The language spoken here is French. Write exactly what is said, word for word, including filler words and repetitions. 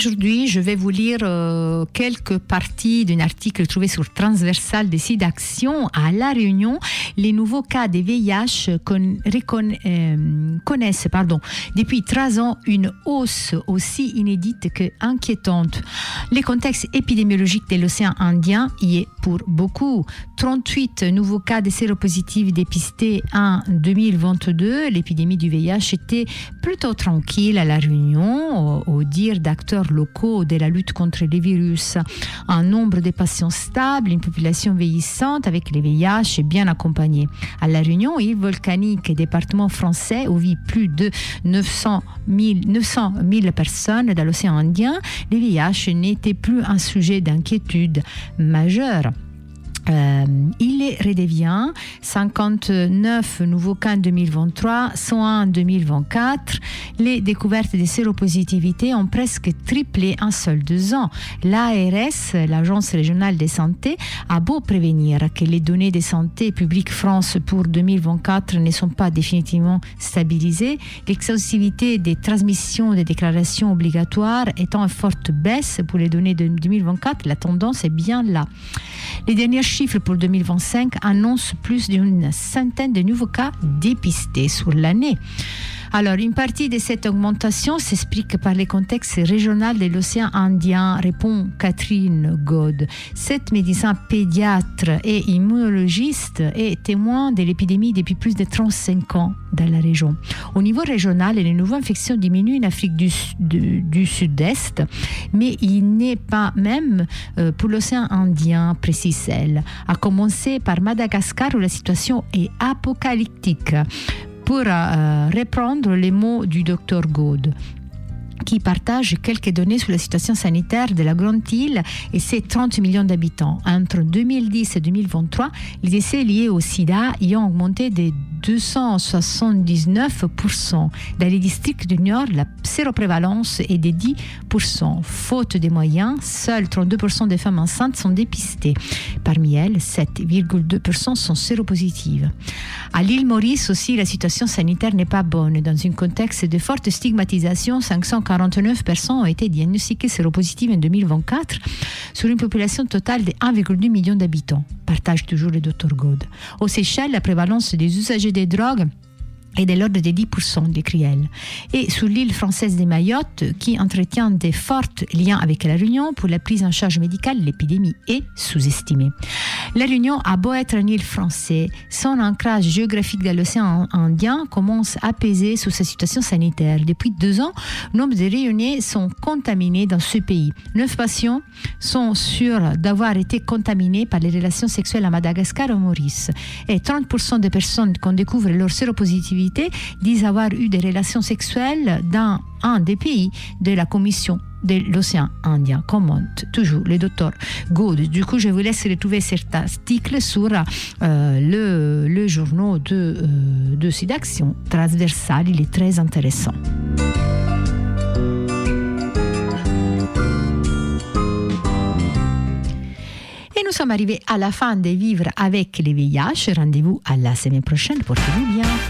aujourd'hui, je vais vous lire euh, quelques parties d'un article trouvé sur Transversal des sites d'action. À La Réunion, les nouveaux cas de V I H con, recon, euh, connaissent pardon, depuis trois ans une hausse aussi inédite que inquiétante. Le contexte épidémiologique de l'océan Indien y est pour beaucoup. trente-huit nouveaux cas de séropositifs dépistés en deux mille vingt-deux. L'épidémie du V I H était plutôt tranquille à La Réunion, au, au dire d'acteurs locaux de la lutte contre les virus. Un nombre de patients stable, une population vieillissante avec le V I H bien accompagnée. À La Réunion, île volcanique et département français où vivent plus de neuf cent mille personnes dans l'océan Indien, le V I H n'était plus un sujet d'inquiétude majeure. Euh, il redevient cinquante-neuf nouveaux cas en deux mille vingt-trois, cent un en deux mille vingt-quatre. Les découvertes de séropositivité ont presque triplé en seuls deux ans. L'A R S, l'Agence régionale de santé, a beau prévenir que les données de santé publique France pour deux mille vingt-quatre ne sont pas définitivement stabilisées, l'exhaustivité des transmissions des déclarations obligatoires étant en forte baisse pour les données de deux mille vingt-quatre, la tendance est bien là. Les derniers chiffres pour deux mille vingt-cinq annoncent plus d'une centaine de nouveaux cas dépistés sur l'année. Alors, une partie de cette augmentation s'explique par le contexte régional de l'océan Indien, répond Catherine God. Cette médecin pédiatre et immunologiste est témoin de l'épidémie depuis plus de trente-cinq ans dans la région. Au niveau régional, les nouvelles infections diminuent en Afrique du, du, du Sud-Est, mais il n'est pas même euh, pour l'océan Indien, précise-t-elle. À commencer par Madagascar où la situation est apocalyptique. Pour euh, reprendre les mots du docteur God, qui partage quelques données sur la situation sanitaire de la Grande Île et ses trente millions d'habitants. Entre deux mille dix et deux mille vingt-trois, les décès liés au sida y ont augmenté de deux cent soixante-dix-neuf pour cent. Dans les districts du Nord, la séroprévalence est de dix pour cent. Faute des moyens, seuls trente-deux pour cent des femmes enceintes sont dépistées. Parmi elles, sept virgule deux pour cent sont séropositives. À l'île Maurice aussi, la situation sanitaire n'est pas bonne. Dans un contexte de forte stigmatisation, cinq cent quarante-neuf personnes ont été diagnostiquées séropositives en deux mille vingt-quatre sur une population totale de un virgule deux million d'habitants, partage toujours le docteur God. Aux Seychelles, la prévalence des usagers des drogues est de l'ordre de dix pour cent, décrit-elle. Et sur l'île française de Mayotte, qui entretient de forts liens avec la Réunion pour la prise en charge médicale, l'épidémie est sous-estimée. La Réunion a beau être une île française, son ancrage géographique dans l'océan Indien commence à peser sur sa situation sanitaire. Depuis deux ans, nombre de Réunionnais sont contaminés dans ce pays. Neuf patients sont sûrs d'avoir été contaminés par les relations sexuelles à Madagascar et au Maurice. Et trente pour cent des personnes qu'on découvre leur séropositivité disent avoir eu des relations sexuelles dans un des pays de la Commission de l'océan Indien, commente toujours le docteur God. Du coup, je vous laisse retrouver cet article sur euh, le, le journal de, euh, de SIDAction Transversal. Il est très intéressant. Et nous sommes arrivés à la fin de Vivre avec les V I H. Rendez-vous à la semaine prochaine. Portez-vous bien.